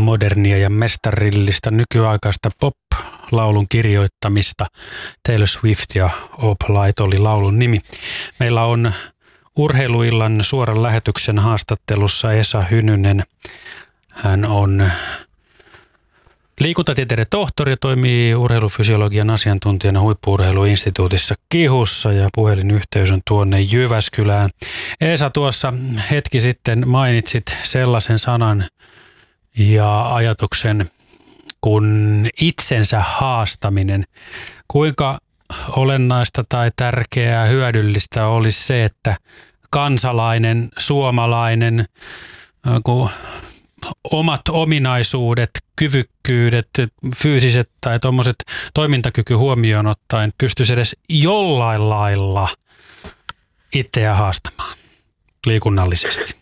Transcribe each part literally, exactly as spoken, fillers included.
modernia ja mestarillista nykyaikaista pop-laulun kirjoittamista. Taylor Swift ja Oop-Light oli laulun nimi. Meillä on Urheiluillan suoran lähetyksen haastattelussa Esa Hynynen. Hän on liikuntatieteiden tohtori ja toimii urheilufysiologian asiantuntijana Huippu-urheiluinstituutissa KIHUssa ja puhelinyhteys on tuonne Jyväskylään. Esa, tuossa hetki sitten mainitsit sellaisen sanan ja ajatuksen kuin itsensä haastaminen. Kuinka olennaista tai tärkeää hyödyllistä olisi se, että kansalainen, suomalainen, kun omat ominaisuudet, kyvykkyydet, fyysiset tai tuommoiset toimintakyky huomioon ottaen pystyisi edes jollain lailla itseä haastamaan liikunnallisesti?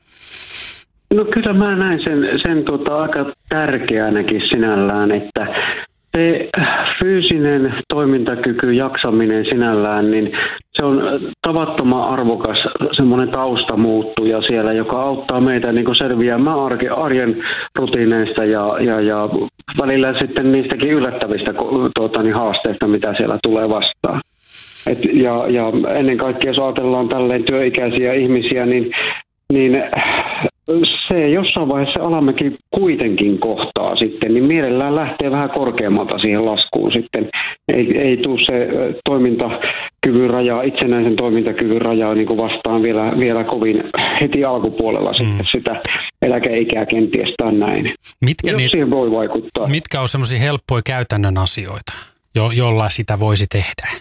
No kyllä mä näin sen, sen tota, aika tärkeänäkin sinällään, että se fyysinen toimintakyky, jaksaminen sinällään, niin se on tavattoman arvokas semmoinen taustamuuttuja siellä, joka auttaa meitä niin kuin selviämään arjen rutiineista ja, ja, ja välillä sitten niistäkin yllättävistä tuota, niin haasteista, mitä siellä tulee vastaan. Et, ja, ja ennen kaikkea, jos ajatellaan tälleen työikäisiä ihmisiä, niin, niin se jossain vaiheessa alammekin kuitenkin kohtaa sitten, niin mielellään lähtee vähän korkeammalta siihen laskuun sitten. Ei, ei tule se toimintakyvyn raja, itsenäisen toimintakyvyn rajaa niin kuin vastaan vielä, vielä kovin heti alkupuolella mm. sitten sitä eläkeikää kenties tai näin. Mitkä Jos siihen voi vaikuttaa. Mitkä on semmoisia helppoja käytännön asioita, jo, jolla sitä voisi tehdä?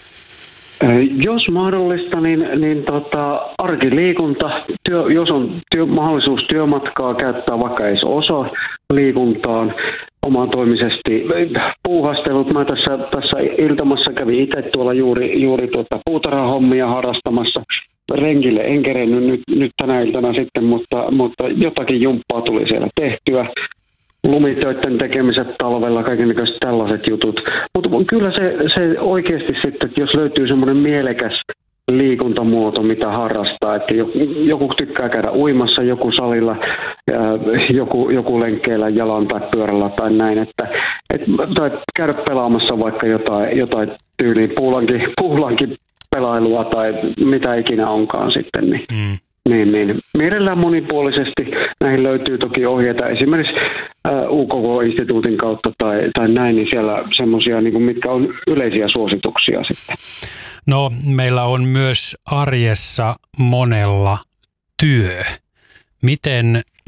Jos mahdollista, niin, niin tota, arkiliikunta, työ, jos on työ, mahdollisuus työmatkaa käyttää vaikka edes osa liikuntaan omatoimisesti. Puuhastelut, mä tässä, tässä iltamassa kävin itse tuolla juuri, juuri tuota puutarhahommia harrastamassa. Renkille en kerennyt nyt, nyt tänä iltana sitten, mutta, mutta jotakin jumppaa tuli siellä tehtyä. Lumitöiden tekemiset talvella, kaikennäköiset tällaiset jutut. Mutta kyllä se, se oikeasti sitten, että jos löytyy semmoinen mielekäs liikuntamuoto, mitä harrastaa, että joku, joku tykkää käydä uimassa, joku salilla, joku, joku lenkkeellä jalan tai pyörällä tai näin, että, et, tai käydä pelaamassa vaikka jotain, jotain tyyliin puulankin, puulankin pelailua tai mitä ikinä onkaan sitten, niin mm. Niin, niin. Mielellään monipuolisesti näihin löytyy toki ohjeita esimerkiksi U K K-instituutin kautta tai, tai näin, niin siellä semmoisia, niin kuin mitkä on yleisiä suosituksia sitten. No, meillä on myös arjessa monella työ. Miten